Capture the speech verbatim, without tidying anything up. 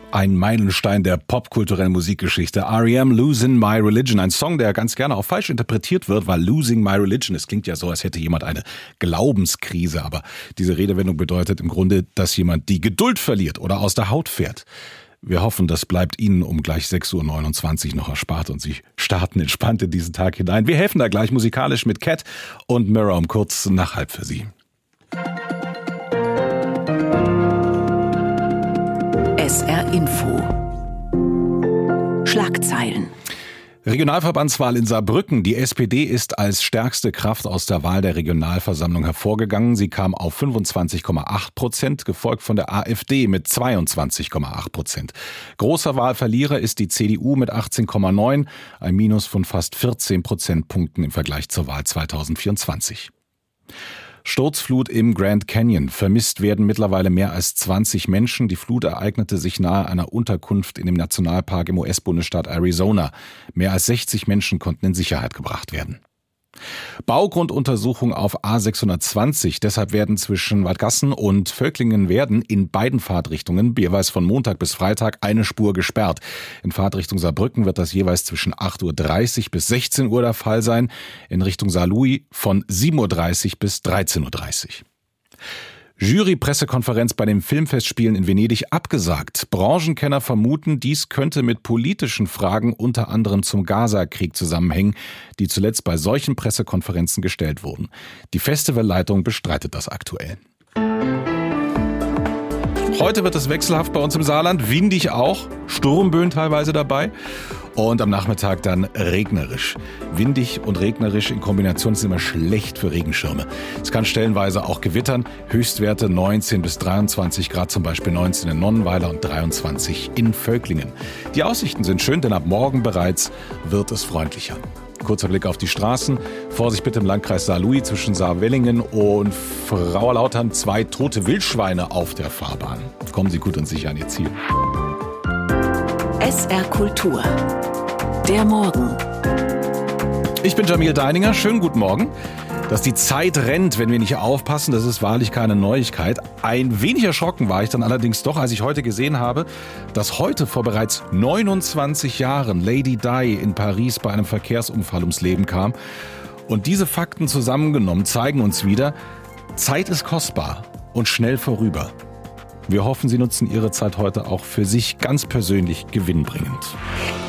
Ein Meilenstein der popkulturellen Musikgeschichte. R E M, Losing My Religion. Ein Song, der ganz gerne auch falsch interpretiert wird, weil Losing My Religion, es klingt ja so, als hätte jemand eine Glaubenskrise. Aber diese Redewendung bedeutet im Grunde, dass jemand die Geduld verliert oder aus der Haut fährt. Wir hoffen, das bleibt Ihnen um gleich sechs Uhr neunundzwanzig noch erspart und Sie starten entspannt in diesen Tag hinein. Wir helfen da gleich musikalisch mit Cat und Mirror um kurz nach halb für Sie. S R Info. Schlagzeilen. Regionalverbandswahl in Saarbrücken. Die S P D ist als stärkste Kraft aus der Wahl der Regionalversammlung hervorgegangen. Sie kam auf fünfundzwanzig Komma acht Prozent, gefolgt von der AfD mit zweiundzwanzig Komma acht Prozent. Großer Wahlverlierer ist die C D U mit achtzehn Komma neun, ein Minus von fast vierzehn Prozentpunkten im Vergleich zur Wahl zweitausendvierundzwanzig. Sturzflut im Grand Canyon. Vermisst werden mittlerweile mehr als zwanzig Menschen. Die Flut ereignete sich nahe einer Unterkunft in dem Nationalpark im U S-Bundesstaat Arizona. Mehr als sechzig Menschen konnten in Sicherheit gebracht werden. Baugrunduntersuchung auf A sechshundertzwanzig. Deshalb werden zwischen Waldgassen und Völklingen-Werden in beiden Fahrtrichtungen jeweils von Montag bis Freitag eine Spur gesperrt. In Fahrtrichtung Saarbrücken wird das jeweils zwischen acht Uhr dreißig bis sechzehn Uhr der Fall sein. In Richtung Saarlouis von sieben Uhr dreißig bis dreizehn Uhr dreißig. Jury-Pressekonferenz bei den Filmfestspielen in Venedig abgesagt. Branchenkenner vermuten, dies könnte mit politischen Fragen unter anderem zum Gaza-Krieg zusammenhängen, die zuletzt bei solchen Pressekonferenzen gestellt wurden. Die Festivalleitung bestreitet das aktuell. Heute wird es wechselhaft bei uns im Saarland, windig auch, Sturmböen teilweise dabei und am Nachmittag dann regnerisch. Windig und regnerisch in Kombination ist immer schlecht für Regenschirme. Es kann stellenweise auch gewittern, Höchstwerte neunzehn bis dreiundzwanzig Grad, zum Beispiel neunzehn in Nonnenweiler und dreiundzwanzig in Völklingen. Die Aussichten sind schön, denn ab morgen bereits wird es freundlicher. Kurzer Blick auf die Straßen. Vorsicht bitte im Landkreis Saarlouis zwischen Saarwellingen und Frauerlautern. Zwei tote Wildschweine auf der Fahrbahn. Kommen Sie gut und sicher an Ihr Ziel. S R Kultur. Der Morgen. Ich bin Jamil Deininger. Schönen guten Morgen. Dass die Zeit rennt, wenn wir nicht aufpassen, das ist wahrlich keine Neuigkeit. Ein wenig erschrocken war ich dann allerdings doch, als ich heute gesehen habe, dass heute vor bereits neunundzwanzig Jahren Lady Di in Paris bei einem Verkehrsunfall ums Leben kam. Und diese Fakten zusammengenommen zeigen uns wieder, Zeit ist kostbar und schnell vorüber. Wir hoffen, Sie nutzen Ihre Zeit heute auch für sich ganz persönlich gewinnbringend.